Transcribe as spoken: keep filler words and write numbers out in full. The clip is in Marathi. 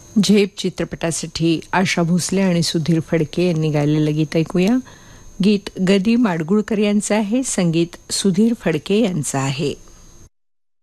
झेप चित्रपटासाठी आशा भोसले आणि सुधीर फडके यांनी गायलेलं गीत ऐकूया. गीत गदी माडगुळकर यांचं आहे, संगीत सुधीर फडके यांचं आहे.